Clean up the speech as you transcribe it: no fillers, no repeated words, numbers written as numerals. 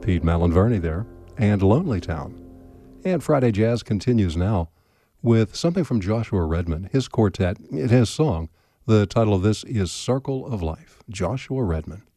Pete Malinverni there, and Lonely Town. And Friday Jazz continues now with something from Joshua Redman, his quartet, his song. The title of this is Circle of Life, Joshua Redman.